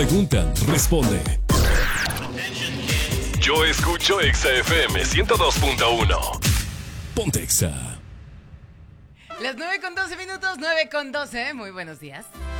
Preguntan, responde. Yo escucho Exa FM 102.1. Ponte Exa. Las 9:12, 9:12. Muy buenos días.